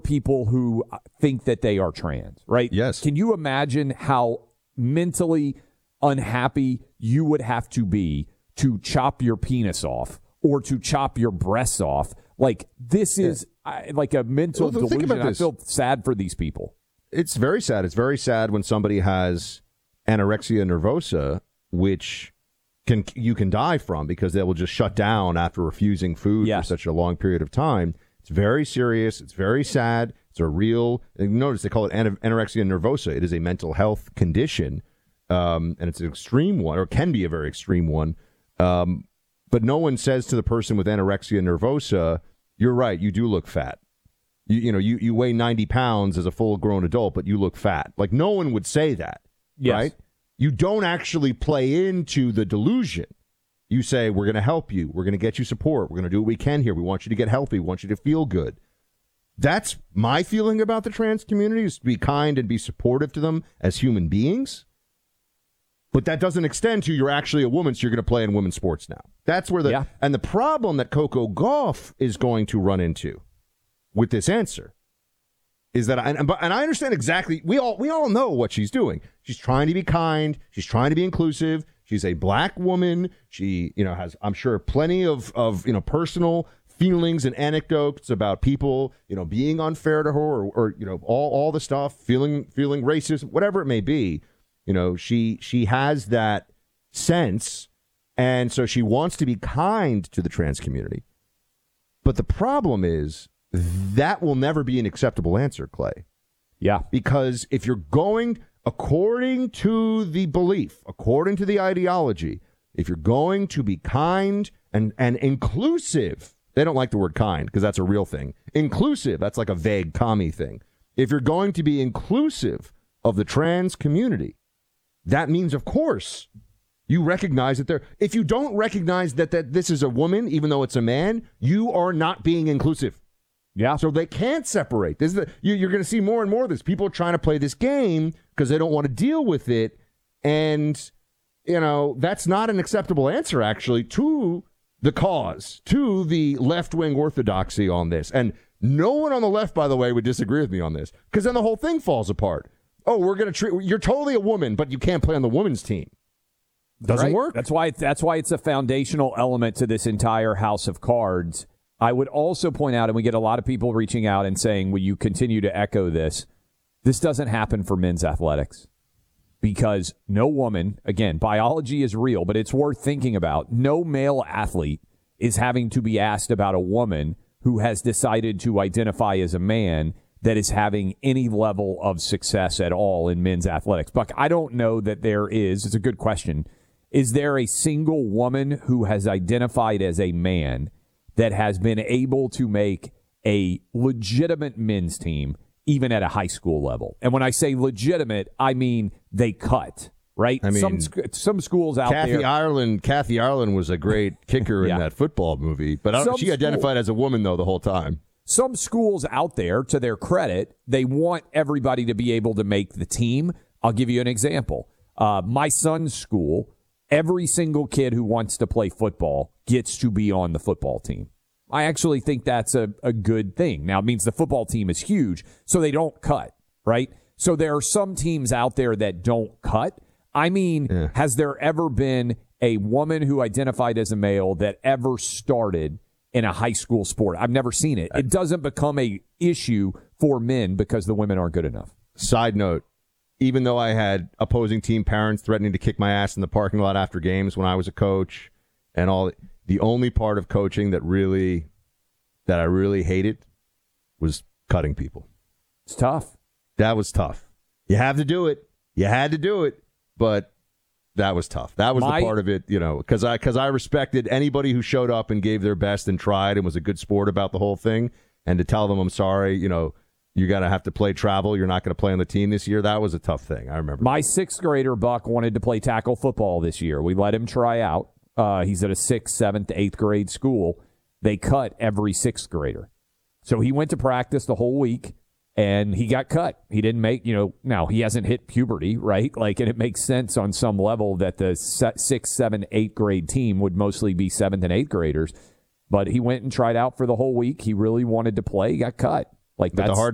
people who think that they are trans, right? Yes. Can you imagine how mentally unhappy you would have to be to chop your penis off or to chop your breasts off? Like, this is like a mental delusion. Think about this. I feel sad for these people. It's very sad. It's very sad when somebody has anorexia nervosa, which you can die from because they will just shut down after refusing food for such a long period of time. It's very serious. It's very sad. It's a real, notice they call it anorexia nervosa. It is a mental health condition, and it's an extreme one, or can be a very extreme one. But no one says to the person with anorexia nervosa, you're right, you do look fat. You weigh 90 pounds as a full-grown adult, but you look fat. Like, no one would say that, right? You don't actually play into the delusion. You say, we're going to help you. We're going to get you support. We're going to do what we can here. We want you to get healthy. We want you to feel good. That's my feeling about the trans community, is to be kind and be supportive to them as human beings. But that doesn't extend to you're actually a woman, so you're going to play in women's sports now. That's where and the problem that Coco Gauff is going to run into with this answer is that, and I understand exactly, we all know what she's doing. She's trying to be kind. She's trying to be inclusive. She's a black woman. She, has, I'm sure, plenty of personal feelings and anecdotes about people, being unfair to her or all the stuff, feeling racist, whatever it may be. She has that sense, and so she wants to be kind to the trans community. But the problem is that will never be an acceptable answer, Clay. Yeah. Because if you're going, according to the belief, according to the ideology, if you're going to be kind and inclusive, they don't like the word kind because that's a real thing. Inclusive, that's like a vague commie thing. If you're going to be inclusive of the trans community, that means, of course, you recognize that if you don't recognize that this is a woman, even though it's a man, you are not being inclusive. Yeah. So they can't separate. This is you're going to see more and more of this. People are trying to play this game because they don't want to deal with it. And, that's not an acceptable answer, actually, to the cause, to the left-wing orthodoxy on this. And no one on the left, by the way, would disagree with me on this, because then the whole thing falls apart. Oh, we're going to treat you're totally a woman, but you can't play on the women's team. Doesn't work. That's why it's a foundational element to this entire house of cards. I would also point out, and we get a lot of people reaching out and saying, will you continue to echo this? This doesn't happen for men's athletics because no woman, again, biology is real, but it's worth thinking about. No male athlete is having to be asked about a woman who has decided to identify as a man that is having any level of success at all in men's athletics. Buck, I don't know that there is. It's a good question. Is there a single woman who has identified as a man that has been able to make a legitimate men's team, even at a high school level? And when I say legitimate, I mean they cut, right? I mean, some schools out Kathy there. Ireland was a great kicker in that football movie, but she identified as a woman, though, the whole time. Some schools out there, to their credit, they want everybody to be able to make the team. I'll give you an example. My son's school, every single kid who wants to play football gets to be on the football team. I actually think that's a good thing. Now, it means the football team is huge, so they don't cut, right? So there are some teams out there that don't cut. I mean, has there ever been a woman who identified as a male that ever started in a high school sport? I've never seen it. It doesn't become a issue for men because the women aren't good enough. Side note, even though I had opposing team parents threatening to kick my ass in the parking lot after games when I was a coach and all, the only part of coaching that I really hated was cutting people. It's tough. That was tough. You have to do it. You had to do it, but that was tough. That was the part of it, because I respected anybody who showed up and gave their best and tried and was a good sport about the whole thing. And to tell them, I'm sorry, you're going to have to play travel. You're not going to play on the team this year. That was a tough thing. I remember. My sixth grader, Buck, wanted to play tackle football this year. We let him try out. He's at a 6th, 7th, 8th grade school. They cut every 6th grader. So he went to practice the whole week, and he got cut. He didn't make, now he hasn't hit puberty, right? And it makes sense on some level that the 6th, 7th, 8th grade team would mostly be 7th and 8th graders. But he went and tried out for the whole week. He really wanted to play. He got cut. But the hard